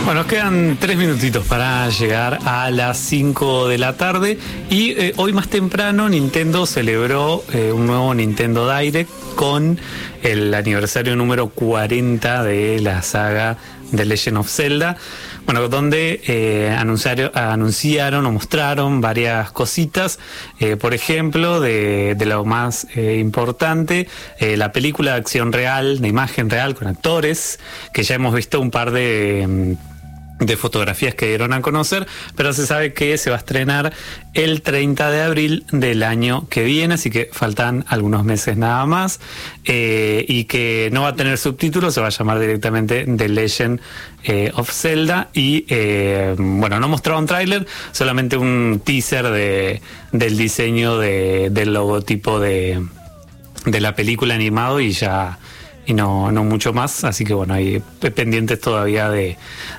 Bueno, nos quedan 3 minutitos para llegar a las 5 de la tarde y hoy más temprano Nintendo celebró un nuevo Nintendo Direct con el aniversario número 40 de la saga The Legend of Zelda. Bueno, donde anunciaron o mostraron varias cositas, por ejemplo, de lo más importante, la película de acción real, de imagen real con actores, que ya hemos visto un par de fotografías que dieron a conocer, pero se sabe que se va a estrenar el 30 de abril del año que viene, así que faltan algunos meses nada más, y que no va a tener subtítulos, se va a llamar directamente The Legend of Zelda, y bueno, no mostraron tráiler, solamente un teaser del diseño del logotipo de la película animado y no mucho más, así que bueno, hay pendientes todavía de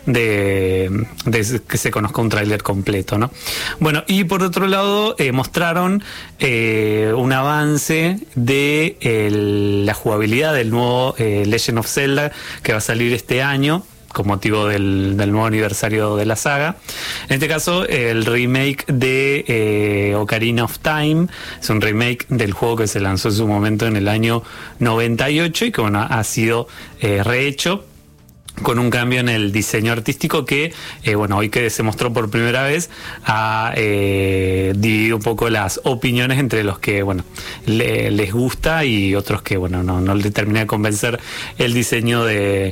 que se conozca un tráiler completo, ¿no? Bueno, y por otro lado mostraron un avance de la jugabilidad del nuevo Legend of Zelda que va a salir este año con motivo del nuevo aniversario de la saga. En este caso, el remake de Ocarina of Time es un remake del juego que se lanzó en su momento en el año 98 y que bueno, ha sido rehecho con un cambio en el diseño artístico que, bueno, hoy que se mostró por primera vez, ha dividido un poco las opiniones entre los que, bueno, les gusta y otros que, bueno, no le termina de convencer el diseño de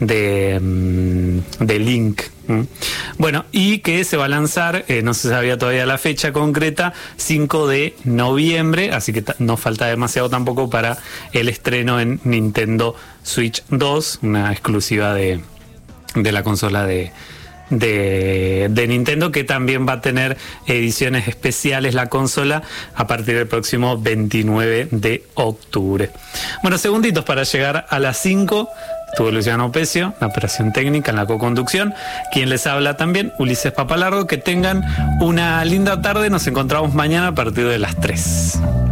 Link. Bueno, y que se va a lanzar, no se sabía todavía la fecha concreta, 5 de noviembre, así que no falta demasiado tampoco para el estreno en Nintendo Switch 2, una exclusiva de la consola de Nintendo, que también va a tener ediciones especiales la consola a partir del próximo 29 de octubre. Bueno, segunditos para llegar a las 5. Estuvo Luciano Pecio, la operación técnica en la coconducción. Quien les habla también, Ulises Papalardo. Que tengan una linda tarde. Nos encontramos mañana a partir de las 3.